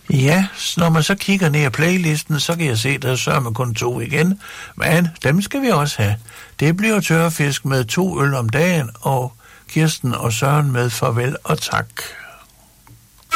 Ja, når man så kigger ned i playlisten, så kan jeg se, der er sørme kun 2 igen. Men dem skal vi også have. Det bliver tørfisk med 2 øl om dagen, og Kirsten og Søren med farvel og tak.